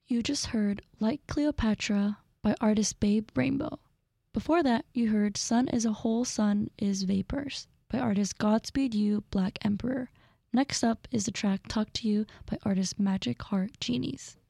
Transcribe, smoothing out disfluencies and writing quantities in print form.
You just heard Like Cleopatra by artist Babe Rainbow. Before that, you heard Sun is a Whole Sun is Vapors by artist Godspeed You Black Emperor. Next up is the track Talk to You by artist Magic Heart Genies.